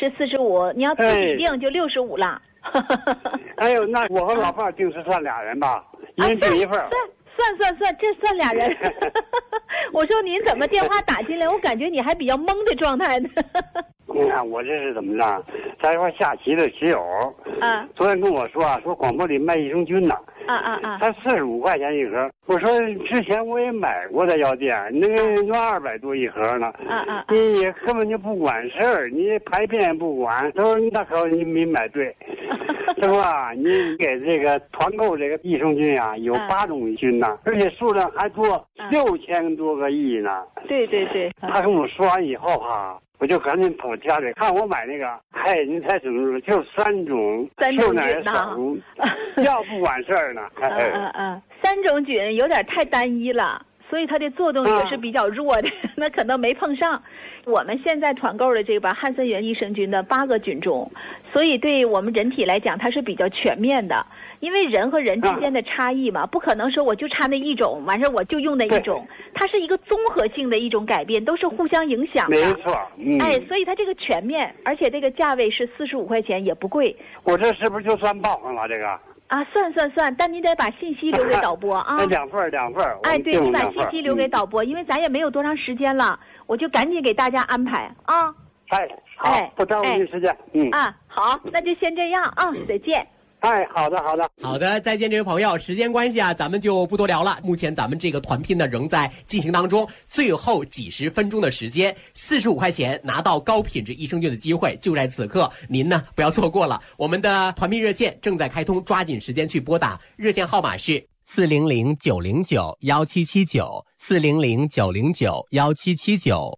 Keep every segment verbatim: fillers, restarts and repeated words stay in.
是四十五，你要自己定就六十五了。 哎呦，那我和老伴定是算俩人吧，一人定一份。 算算算算，这算俩人。我说您怎么电话打进来，我感觉你还比较懵的状态呢。 你看我这是怎么着？咱一块下棋的棋友， 啊， 昨天跟我说啊，说广播里卖益生菌呢， 啊啊啊， 才四十五块钱一盒。我说之前我也买过在药店，那个要二百多一盒呢。 啊啊， 你也根本就不管事儿，你排便也不管。他说那可你没买对，是吧？你给这个团购这个益生菌啊，有八种菌呢，而且数量还多，六千多个亿呢。 对对对， 他跟我说完以后哈。我就赶紧跑家里看我买那个，嗨，您猜怎么说？就三种， 三种菌呢，要不管事儿呢。 嗯嗯嗯，三种菌有点太单一了，所以它的作用也是比较弱的，嗯、那可能没碰上。我们现在团购的这个汉森源益生菌的八个菌种，所以对我们人体来讲，它是比较全面的。因为人和人之间的差异嘛，不可能说我就差那一种，完事我就用那一种，它是一个综合性的一种改变，都是互相影响的。 没错，嗯， 哎，所以它这个全面，而且这个价位是四十五块钱，也不贵。 我这是不是就算报上了这个？ 啊，算算算，但你得把信息留给导播啊。 两份两份。 哎，对，你把信息留给导播，因为咱也没有多长时间了，我就赶紧给大家安排啊。 哎，好，不耽误您时间。嗯啊，好，那就先这样啊，再见。 哎，好的，好的， 好的，再见，这位朋友。时间关系啊，咱们就不多聊了。目前咱们这个团聘呢仍在进行当中，最后几十分钟的时间，四十五块钱拿到高品质益生菌的机会就在此刻，您呢不要错过了。我们的团聘热线正在开通，抓紧时间去拨打，热线号码是四零零九零九幺七七九四零零九零九幺七七九。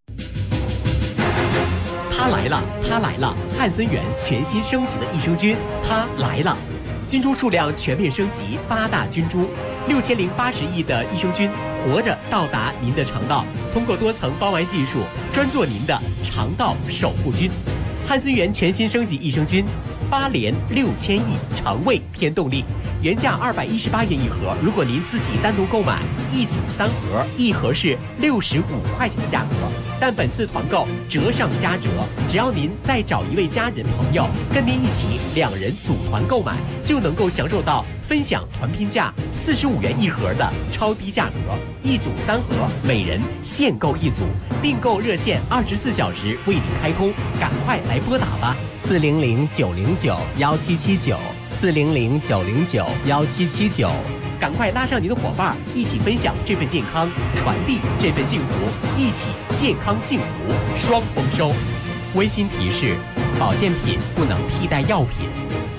它来了，它来了！汉森源全新升级的益生菌，它来了！菌株数量全面升级，八大菌株，六千零八十亿的益生菌，活着到达您的肠道，通过多层包埋技术，专做您的肠道守护菌。汉森源全新升级益生菌，八连六千亿，肠胃添动力，原价二百一十八元一盒，如果您自己单独购买，一组三盒，一盒是六十五块钱的价格。但本次团购折上加折，只要您再找一位家人朋友跟您一起，两人组团购买，就能够享受到分享团拼价四十五元一盒的超低价格，一组三盒，每人限购一组。订购热线二十四小时为您开通，赶快来拨打吧！四零零九零九幺七七九四零零九零九幺七七九。赶快拉上您的伙伴，一起分享这份健康，传递这份幸福，一起健康幸福双丰收。温馨提示：保健品不能替代药品。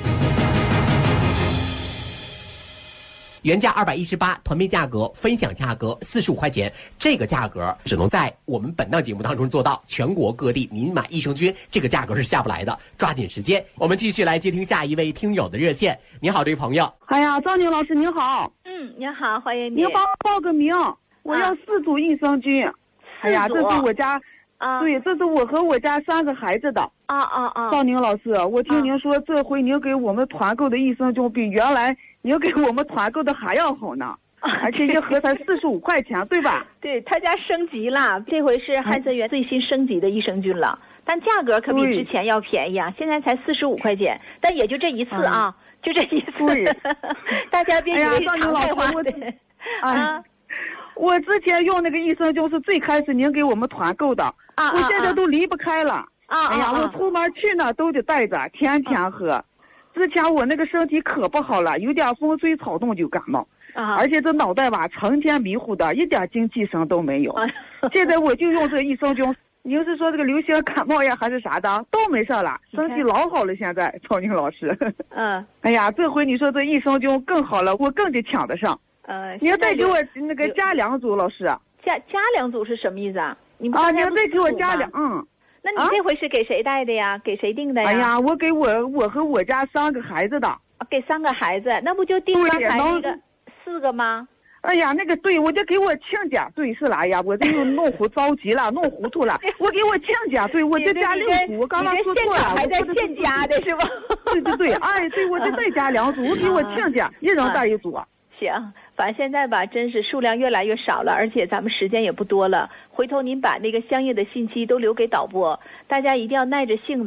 原价二百一十八，团配价格分享价格四十五块钱，这个价格只能在我们本档节目当中做到，全国各地您买益生菌这个价格是下不来的，抓紧时间。我们继续来接听下一位听友的热线。你好，这位朋友。 哎呀，赵宁老师您好。 嗯，你好，欢迎你。 您帮我报个名，我要四组益生菌。啊、哎呀，这是我家， 啊， 对，这是我和我家三个孩子的。 啊啊啊！ 赵宁老师，我听您说、啊、这回您给我们团购的益生菌比原来您给我们团购的还要好呢，而且一盒才四十五块钱，对吧？ 对，他家升级了，这回是汉森源最新升级的益生菌了，但价格可比之前要便宜啊，现在才四十五块钱，但也就这一次啊，嗯、就这一次，大家别以为常态化的。 啊，我之前用那个益生菌是最开始您给我们团购的，啊，我现在都离不开了。啊，哎呀，啊、我出门去呢都得带着，天天喝。啊、之前我那个身体可不好了，有点风吹草动就感冒，啊、而且这脑袋吧成天迷糊的，一点精气神都没有。啊、现在我就用这益生菌，您是说这个流行感冒呀还是啥的，都没事了，身体老好了。现在赵宁老师，嗯，哎呀，这回你说这益生菌更好了，我更得抢得上。呃，你要再给我那个加两组，老师。 加加两组是什么意思啊？你们啊，你要再给我加两，嗯。 那你这回是给谁带的呀？啊、给谁订的呀？ 哎呀，我给我我和我家三个孩子的。 给三个孩子，那不就订刚才那个四个吗？ 哎呀，那个对，我就给我亲家，对是啦呀，我这又弄糊着急了，弄糊涂了。我给我亲家，对我就加六组，我刚刚说错了， 还在现加的是吧？ 对对对，哎，对，我就再加两组，我给我亲家一人带一组。啊、 行。反正现在吧，真是数量越来越少了，而且咱们时间也不多了。回头您把那个相应的信息都留给导播，大家一定要耐着性子。